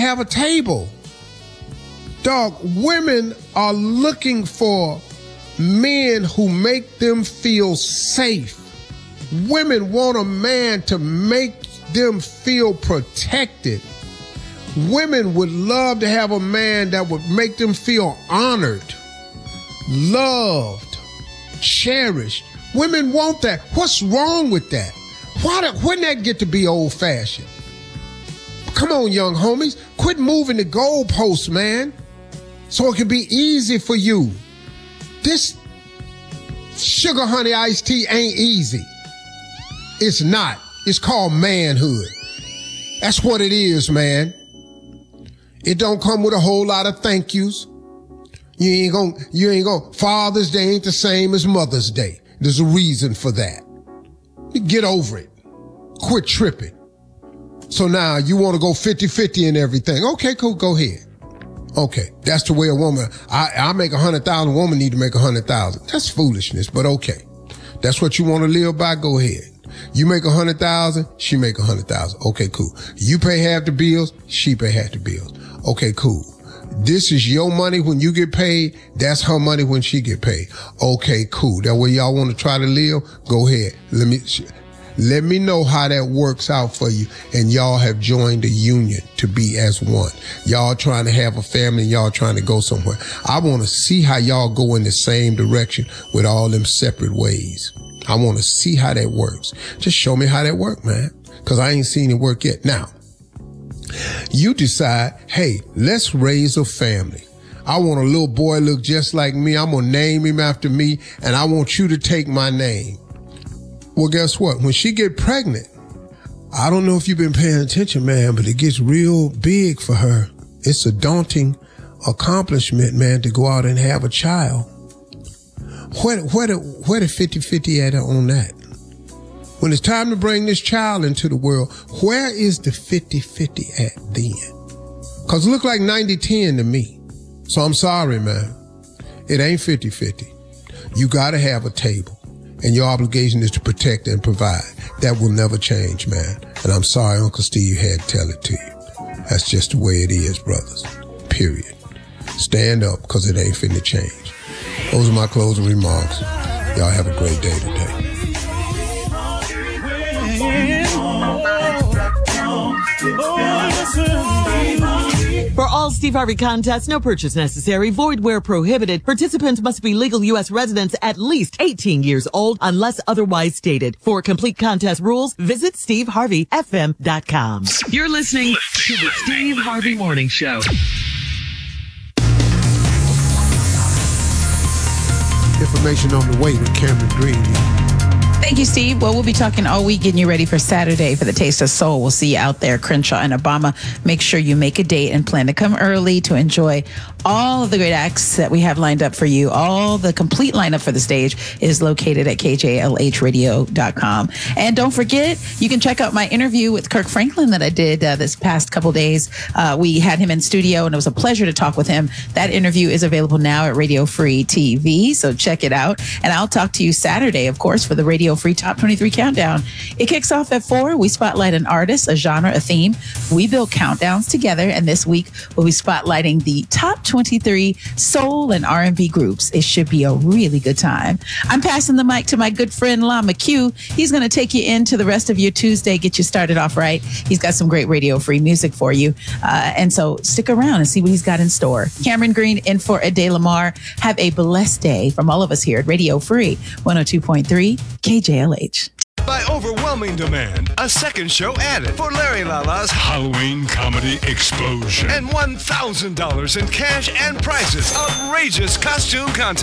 have a table. Dog, women are looking for men who make them feel safe. Women want a man to make them feel protected. Women would love to have a man that would make them feel honored, loved, cherished. Women want that. What's wrong with that? When that get to be old-fashioned? Come on, young homies. Quit moving the goalposts, man, so it can be easy for you. This sugar honey iced tea ain't easy. It's not. It's called manhood. That's what it is, man. It don't come with a whole lot of thank yous. You ain't gonna. Father's Day ain't the same as Mother's Day. There's a reason for that. Get over it. Quit tripping. So now you want to go 50-50 and everything. Okay, cool, go ahead. Okay, that's the way a woman, I make 100,000, woman need to make 100,000. That's foolishness, but okay. That's what you want to live by, go ahead. You make 100,000, she make 100,000. Okay, cool. You pay half the bills, she pay half the bills. Okay, cool. This is your money when you get paid. That's her money when she get paid. Okay, cool. That way y'all want to try to live? Go ahead. Let me know how that works out for you. And y'all have joined a union to be as one. Y'all trying to have a family and y'all trying to go somewhere. I want to see how y'all go in the same direction with all them separate ways. I want to see how that works. Just show me how that works, man. Because I ain't seen it work yet. Now, you decide, hey, let's raise a family. I want a little boy look just like me. I'm going to name him after me, and I want you to take my name. Well, guess what? When she get pregnant, I don't know if you've been paying attention, man, but it gets real big for her. It's a daunting accomplishment, man, to go out and have a child. Where the 50-50 at on that? When it's time to bring this child into the world, where is the 50-50 at then? Because it look like 90-10 to me. So I'm sorry, man. It ain't 50-50. You got to have a table. And your obligation is to protect and provide. That will never change, man. And I'm sorry Uncle Steve had to tell it to you. That's just the way it is, brothers. Period. Stand up, because it ain't finna change. Those are my closing remarks. Y'all have a great day today. For all Steve Harvey contests, no purchase necessary, void where prohibited. Participants must be legal U.S. residents at least 18 years old unless otherwise stated. For complete contest rules, visit SteveHarveyFM.com. You're listening to the Steve Harvey Morning Show. Information on the way with Cameron Green. Thank you, Steve. Well, we'll be talking all week, getting you ready for Saturday for the Taste of Soul. We'll see you out there, Crenshaw and Obama. Make sure you make a date and plan to come early to enjoy all of the great acts that we have lined up for you. All the complete lineup for the stage is located at kjlhradio.com. And don't forget, you can check out my interview with Kirk Franklin that I did this past couple days. We had him in studio, and it was a pleasure to talk with him. That interview is available now at Radio Free TV, so check it out. And I'll talk to you Saturday, of course, for the Radio Free Top 23 Countdown. It kicks off at 4. We spotlight an artist, a genre, a theme. We build countdowns together, and this week we'll be spotlighting the top 23 soul and R&B groups. It should be a really good time. I'm passing the mic to my good friend La McHugh. He's going to take you into the rest of your Tuesday, get you started off right. He's got some great Radio Free music for you. And so stick around and see what he's got in store. Cameron Green in for Ade Lamar. Have a blessed day from all of us here at Radio Free 102.3 KJLH. By overwhelming demand, a second show added for Larry Lala's Halloween Comedy Explosion. and $1,000 in cash and prizes. Outrageous costume contest.